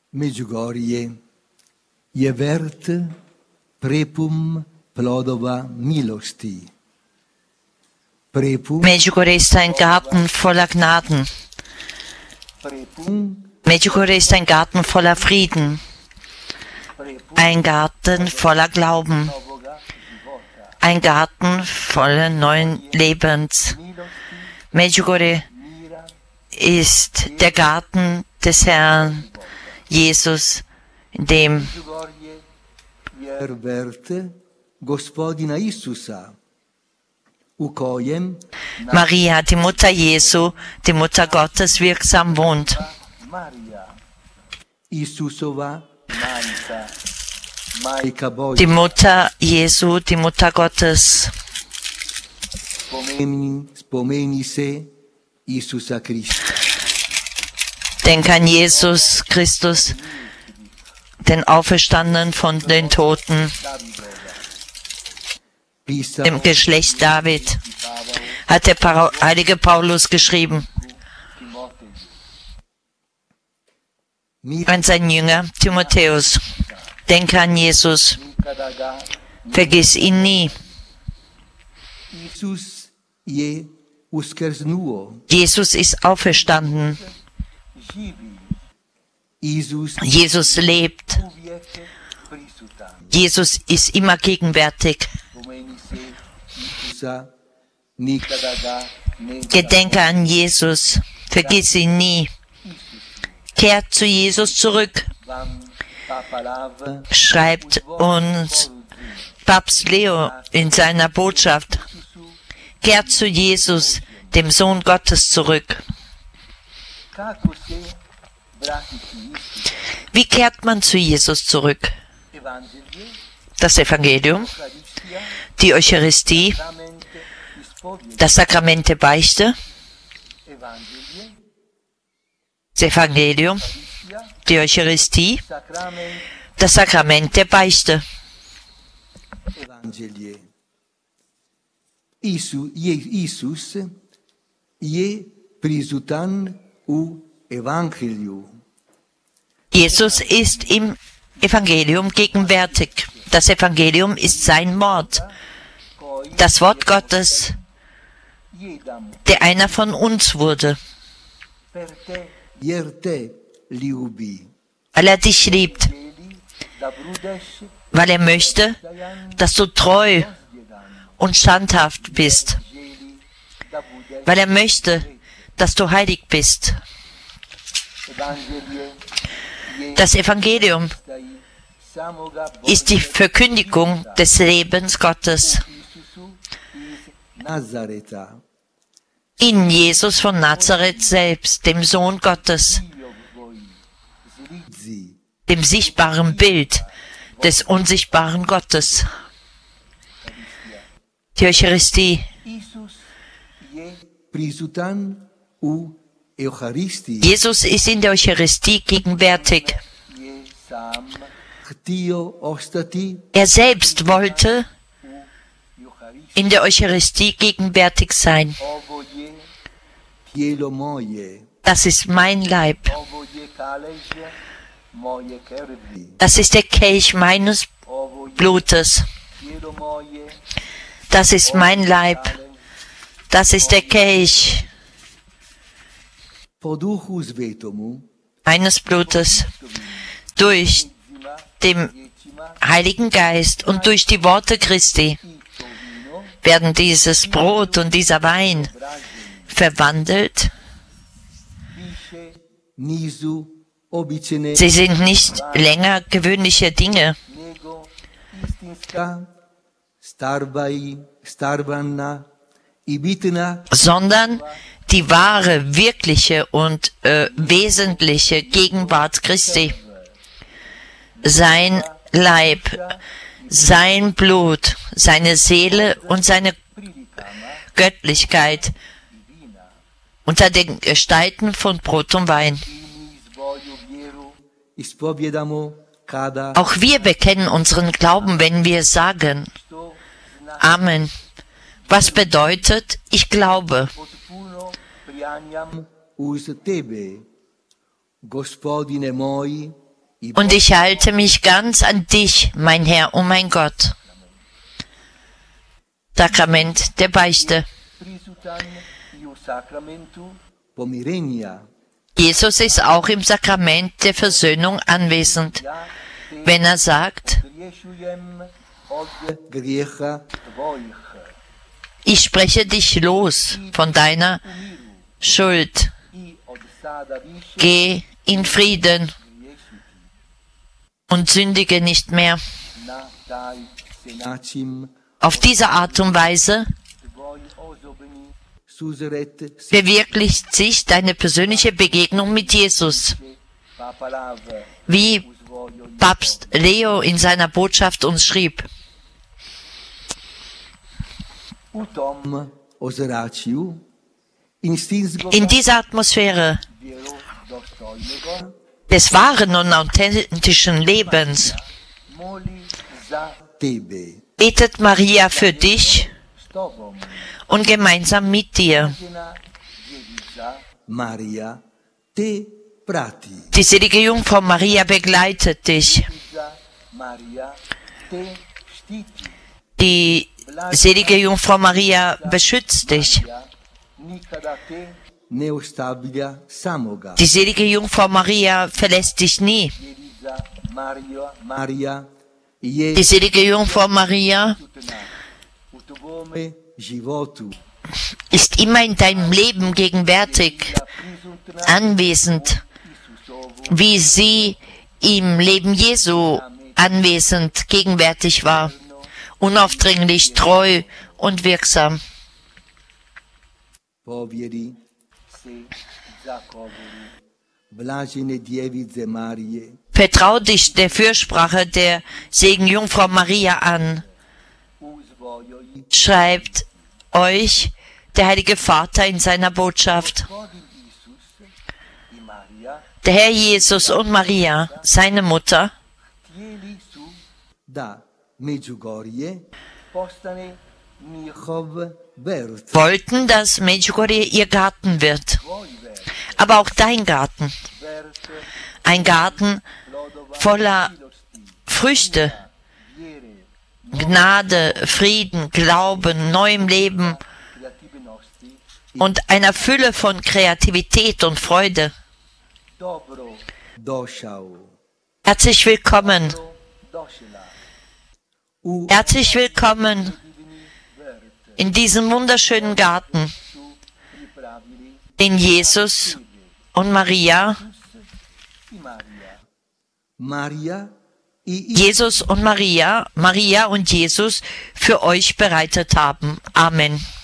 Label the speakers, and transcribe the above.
Speaker 1: Medjugorje je vert prepum plodova milosti.
Speaker 2: Medjugorje ist ein Garten voller Gnaden. Medjugorje ist ein Garten voller Frieden. Ein Garten voller Glauben. Ein Garten voller neuen Lebens. Medjugorje ist der Garten des Herrn Jesus, in dem Maria, die Mutter Jesu, die Mutter Gottes, wirksam wohnt. Die Mutter Jesu, die Mutter Gottes. Denk an Jesus Christus, den Auferstandenen von den Toten, dem Geschlecht David, hat der heilige Paulus geschrieben. An seinen Jünger Timotheus, denke an Jesus, vergiss ihn nie. Jesus ist auferstanden. Jesus lebt. Jesus ist immer gegenwärtig. Gedenke an Jesus, vergiss ihn nie. Kehrt zu Jesus zurück. Schreibt uns Papst Leo in seiner Botschaft. Kehrt zu Jesus, dem Sohn Gottes, zurück. Wie kehrt man zu Jesus zurück? Das Evangelium, die Eucharistie, das Sakrament der Beichte, das Evangelium, die Eucharistie, das Sakrament der Beichte.
Speaker 1: Iisus je prisutan u Evangeliu.
Speaker 2: Jesus ist im Evangelium gegenwärtig. Das Evangelium ist sein Wort. Das Wort Gottes, der einer von uns wurde. Weil er dich liebt. Weil er möchte, dass du treu und standhaft bist. Weil er möchte, dass du heilig bist. Das Evangelium ist die Verkündigung des Lebens Gottes. In Jesus von Nazareth selbst, dem Sohn Gottes, dem sichtbaren Bild des unsichtbaren Gottes. Die Eucharistie. Jesus ist in der Eucharistie gegenwärtig. Er selbst wollte in der Eucharistie gegenwärtig sein. Das ist mein Leib. Das ist der Kelch meines Blutes. Das ist mein Leib. Das ist der Kelch eines Blutes. Durch den Heiligen Geist und durch die Worte Christi werden dieses Brot und dieser Wein verwandelt. Sie sind nicht länger gewöhnliche Dinge, sondern die wahre, wirkliche und wesentliche Gegenwart Christi. Sein Leib, sein Blut, seine Seele und seine Göttlichkeit unter den Gestalten von Brot und Wein. Auch wir bekennen unseren Glauben, wenn wir sagen Amen. Was bedeutet, ich glaube.
Speaker 1: Gospodine moj
Speaker 2: Und ich halte mich ganz an dich, mein Herr und mein Gott. Sakrament der Beichte.
Speaker 1: Prisutan iu sacramentu pomirenia,
Speaker 2: Jesus ist auch im Sakrament der Versöhnung anwesend, wenn er sagt,
Speaker 1: griechuiem od griecha tvoich,
Speaker 2: ich spreche dich los von deiner Schuld.
Speaker 1: i od sada visce
Speaker 2: Geh in Frieden
Speaker 1: griesiti,
Speaker 2: und sündige nicht mehr.
Speaker 1: na tai senacim
Speaker 2: Auf diese Art und Weise
Speaker 1: tvoi osobni suseret
Speaker 2: verwirklicht sich deine persönliche Begegnung mit Jesus,
Speaker 1: papalave
Speaker 2: wie
Speaker 1: usvoio
Speaker 2: Papst Leo in seiner Botschaft uns schrieb.
Speaker 1: utom oseraciu instinsgo
Speaker 2: In dieser Atmosphäre
Speaker 1: viero dostoinego
Speaker 2: des wahren und authentischen Lebens
Speaker 1: moli za tebe
Speaker 2: betet Maria für dich
Speaker 1: stovom
Speaker 2: und gemeinsam mit dir.
Speaker 1: gena dievisa Maria te prati
Speaker 2: Die selige Jungfrau Maria begleitet dich.
Speaker 1: dievisa Maria te stiti
Speaker 2: Die selige Jungfrau Maria beschützt dich.
Speaker 1: Maria nicada te neostabia samoga
Speaker 2: Die selige Jungfrau Maria verlässt dich nie.
Speaker 1: dievisa Maria
Speaker 2: Die selige Jungfrau Maria
Speaker 1: tutna utobome životu
Speaker 2: ist immer in deinem Leben gegenwärtig,
Speaker 1: la prisutna
Speaker 2: anwesend,
Speaker 1: Isusovo
Speaker 2: wie sie im Leben Jesu anwesend, gegenwärtig war, unaufdringlich, treu und wirksam.
Speaker 1: poveri se zacoveri blagine dievize Marie
Speaker 2: Vertrau dich der Fürsprache der seligen Jungfrau Maria an,
Speaker 1: usvoio
Speaker 2: schreibt euch der Heilige Vater in seiner Botschaft.
Speaker 1: Godin Isus i Maria
Speaker 2: Der Herr Jesus und Maria, seine Mutter,
Speaker 1: tieli su da Medjugorje postane Michov vert
Speaker 2: wollten, dass Medjugorje ihr Garten wird,
Speaker 1: voi vert
Speaker 2: aber auch dein Garten,
Speaker 1: vert
Speaker 2: ein Garten
Speaker 1: lodova
Speaker 2: voller
Speaker 1: filosti
Speaker 2: Früchte,
Speaker 1: viere
Speaker 2: Gnade, Frieden, Glauben, neuem Leben
Speaker 1: creative nosti
Speaker 2: und einer Fülle von Kreativität und Freude.
Speaker 1: dobro doshau
Speaker 2: Herzlich willkommen,
Speaker 1: doshela
Speaker 2: herzlich willkommen
Speaker 1: divini vert
Speaker 2: in diesem wunderschönen Garten,
Speaker 1: su pripravili
Speaker 2: den Jesus und Maria,
Speaker 1: i Maria Maria i
Speaker 2: Jesus und Maria, Maria und Jesus für euch bereitet haben. Amen.